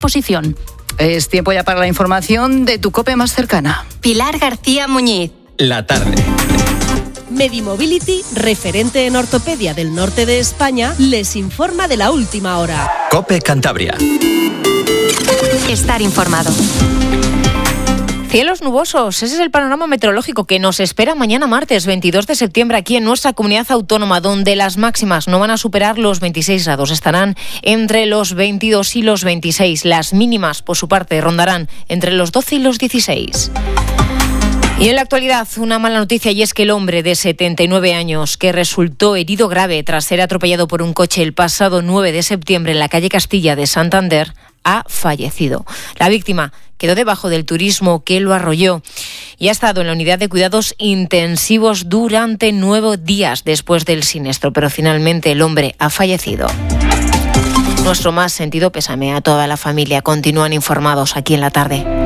Posición. Es tiempo ya para la información de tu COPE más cercana. Pilar García Muñiz. La tarde. Medimobility, referente en ortopedia del norte de España, les informa de la última hora. COPE Cantabria. Estar informado. Cielos nubosos, ese es el panorama meteorológico que nos espera mañana martes 22 de septiembre aquí en nuestra comunidad autónoma, donde las máximas no van a superar los 26 grados, estarán entre los 22 y los 26. Las mínimas, por su parte, rondarán entre los 12 y los 16. Y en la actualidad, una mala noticia, y es que el hombre de 79 años que resultó herido grave tras ser atropellado por un coche el pasado 9 de septiembre en la calle Castilla de Santander ha fallecido. La víctima quedó debajo del turismo que lo arrolló y ha estado en la unidad de cuidados intensivos durante 9 días después del siniestro, pero finalmente el hombre ha fallecido. Nuestro más sentido pésame a toda la familia. Continúan informados aquí en La Tarde.